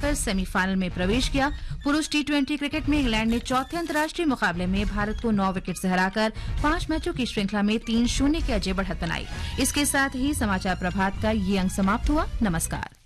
कर सेमीफाइनल में प्रवेश किया। पुरुष T20 क्रिकेट में इंग्लैंड ने चौथे अंतर्राष्ट्रीय मुकाबले में भारत को 9 विकेट से हराकर 5 मैचों की श्रृंखला में 3-0 की अजय बढ़त बनाई। इसके साथ ही समाचार प्रभात का ये अंक समाप्त हुआ। नमस्कार।